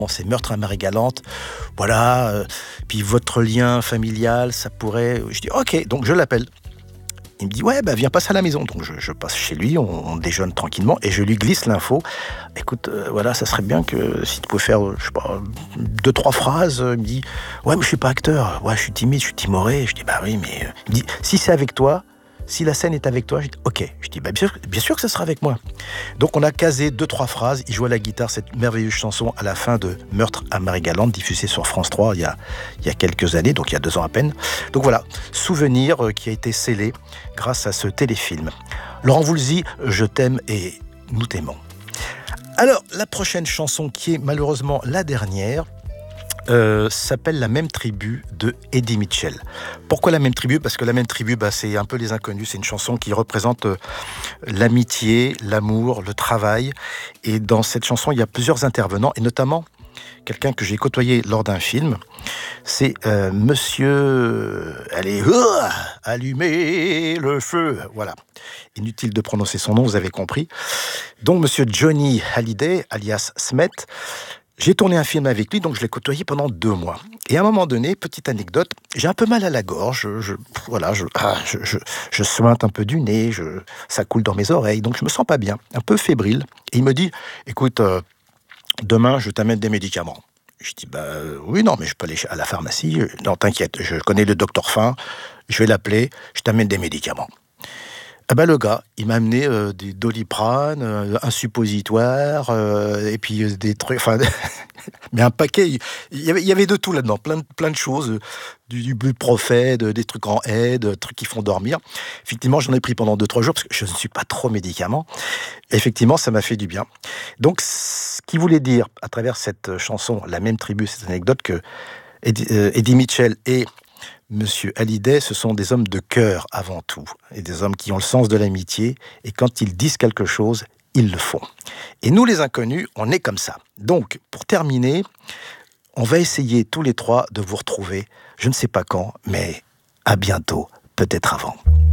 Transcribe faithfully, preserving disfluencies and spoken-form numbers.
Bon, c'est meurtre à marée galante, voilà, euh, puis votre lien familial, ça pourrait... Je dis, ok, donc je l'appelle. Il me dit, ouais, bah viens passer à la maison. Donc je, je passe chez lui, on, on déjeune tranquillement, et je lui glisse l'info. Écoute, euh, voilà, ça serait bien que si tu pouvais faire, euh, je sais pas, deux, trois phrases. Il me dit, ouais, mais je suis pas acteur, ouais, je suis timide, je suis timoré. Je dis, bah oui, mais... euh, Il me dit, si c'est avec toi, si la scène est avec toi, je dis, ok. Je dis, bah bien sûr, bien sûr que ça sera avec moi. Donc on a casé deux, trois phrases. Il jouait à la guitare cette merveilleuse chanson à la fin de Meurtre à Marie-Galante, diffusée sur France trois il y a, il y a quelques années, donc il y a deux ans à peine. Donc voilà, souvenir euh, qui a été scellé grâce à ce téléfilm. Laurent Voulzy, je t'aime et nous t'aimons. Alors, la prochaine chanson, qui est malheureusement la dernière, Euh, s'appelle La même tribu de Eddie Mitchell. Pourquoi La même tribu ? Parce que La même tribu, bah, c'est un peu les inconnus. C'est une chanson qui représente euh, l'amitié, l'amour, le travail. Et dans cette chanson, il y a plusieurs intervenants, et notamment quelqu'un que j'ai côtoyé lors d'un film. C'est euh, Monsieur... Allez, euh, allumez le feu. Voilà. Inutile de prononcer son nom, vous avez compris. Donc, Monsieur Johnny Hallyday, alias Smet. J'ai tourné un film avec lui, donc je l'ai côtoyé pendant deux mois. Et à un moment donné, petite anecdote, j'ai un peu mal à la gorge, je, je, voilà, je, ah, je, je, je suinte un peu du nez, je, ça coule dans mes oreilles, donc je me sens pas bien, un peu fébrile. Et il me dit, écoute, euh, demain je t'amène des médicaments. Je dis, bah euh, oui, non, mais je peux aller à la pharmacie. Non, t'inquiète, je connais le docteur Fin, je vais l'appeler, je t'amène des médicaments. Ah bah, le gars, il m'a amené euh, des Doliprane, euh, un suppositoire, euh, et puis euh, des trucs, enfin, mais un paquet, il il y avait, il y avait de tout là-dedans, plein de, plein de choses, euh, du, du buprofène, des trucs en aide, des trucs qui font dormir. Effectivement, j'en ai pris pendant deux, trois jours, parce que je ne suis pas trop médicament. Effectivement, ça m'a fait du bien. Donc, ce qu'il voulait dire, à travers cette chanson, La même tribu, cette anecdote, que Eddie, euh, Eddie Mitchell et Monsieur Hallyday, ce sont des hommes de cœur avant tout, et des hommes qui ont le sens de l'amitié, et quand ils disent quelque chose, ils le font. Et nous, les inconnus, on est comme ça. Donc, pour terminer, on va essayer tous les trois de vous retrouver, je ne sais pas quand, mais à bientôt, peut-être avant.